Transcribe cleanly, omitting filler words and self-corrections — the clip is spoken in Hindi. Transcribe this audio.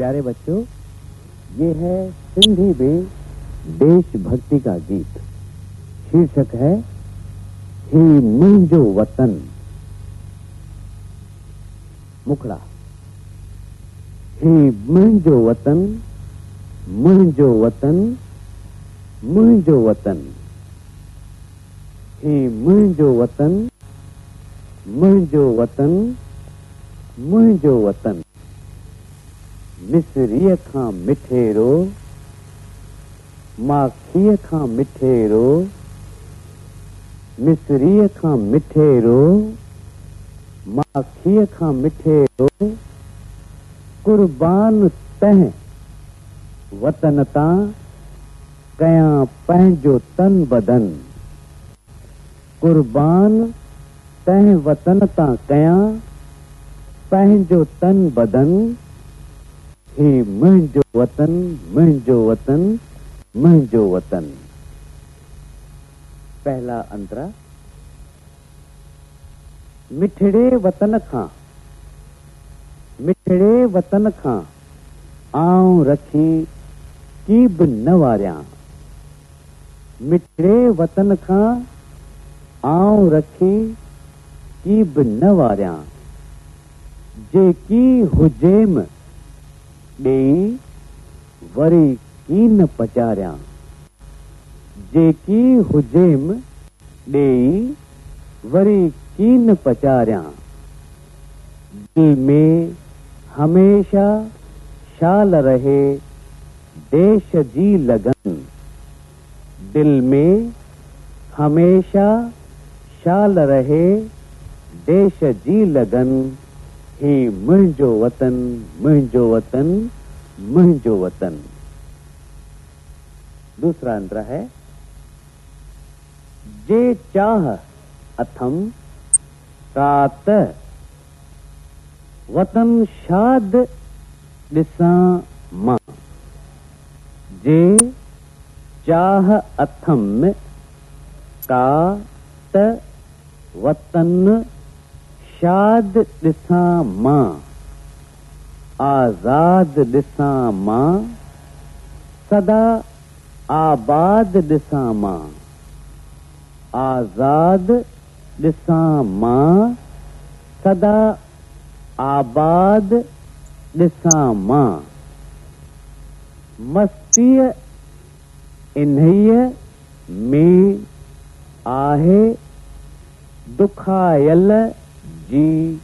प्यारे बच्चों, ये है सिंधी में देशभक्ति का गीत। शीर्षक है ही मुंहिंजो वतन। मुखड़ा। ही मुंहिंजो वतन, मुंहिंजो वतन, मुंहिंजो वतन। ही मुंहिंजो वतन, मुंहिंजो वतन, मुंहिंजो वतन। मिसरीअ खां मिठेरो, माखीअ खां मिठेरो, मिसरीअ खां मिठेरो, माखीअ खां मिठेरो। कुर्बान तंहिं वतन तां कयां पंहिंजो तन बदन। कुर्बान तंहिं वतन तां कयां पंहिंजो तन बदन। ही मुंहिंजो वतन, मुंहिंजो वतन, मुंहिंजो वतन। पहला अंतरा। मिठड़े वतन खां, मिठड़े वतन खां आऊं रखी की बि न वारियां। मिठड़े वतन खां आऊं रखी की बि न वारियां। जेकी हुजेम ॾेई वरी की न पचारियां। जेकी हुजेम ॾेई वरी की न पचारियां। दिल में हमेशा शाल रहे देश जी लगन। दिल में हमेशा शाल रहे देश जी लगन। ही मुंहिंजो वतन, मुंहिंजो वतन, मुंहिंजो वतन। दूसरा अंतरा है। जे चाह अथम कात वतन शाद ॾिसां मां। जे चाह अथम कात वतन शाद ॾिसां मां। आज़ाद ॾिसां मां, सदा आबाद ॾिसां मां। आज़ाद ॾिसां मां, सदा आबाद ॾिसां मां। मस्तीअ इन्हीअ में आहे दुखायल जी